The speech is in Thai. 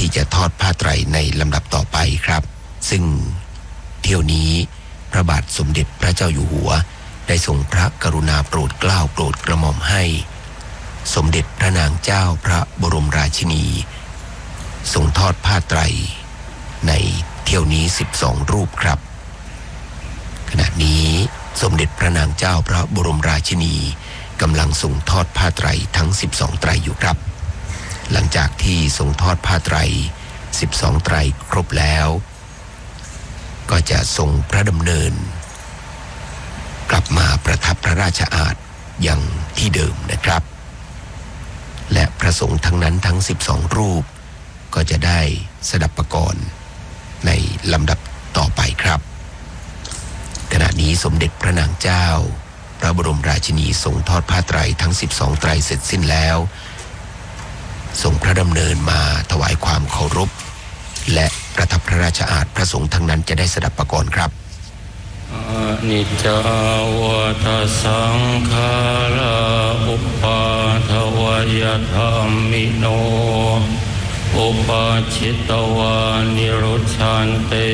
ที่จะทอดผ้าไตรในลำดับต่อไปครับซึ่งเที่ยวนี้พระบาทสมเด็จพระเจ้าอยู่หัวได้ทรงพระกรุณาโปรดเกล้าโปรดกระหม่อมให้สมเด็จพระนางเจ้าพระบรมราชินีทรงทอดผ้าไตรในเที่ยวนี้12รูปครับขณะนี้สมเด็จพระนางเจ้าพระบรมราชินีกำลังทรงทอดผ้าไตรทั้ง12ไตรอยู่ครับหลังจากที่ทรงทอดผ้าไตร12ไตรครบแล้วก็จะทรงพระดำเนินกลับมาประทับพระราชอาณอย่างที่เดิมนะครับและพระสงฆ์ทั้งนั้นทั้ง12รูปก็จะได้สดับปกรณ์ในลำดับต่อไปครับขณะนี้สมเด็จพระนางเจ้าพระบรมราชินีทรงทอดผ้าไตรทั้ง12ไตรเสร็จสิ้นแล้วทรงพระดำเนินมาถวายความเคารพและประทับพระราชอาณพระสงฆ์ทั้งนั้นจะได้สดับปกรณ์ครับอนิจจาวัฏสังขาราอุปาทวยธรรมิโนอุปาชิตวานิรุชันเต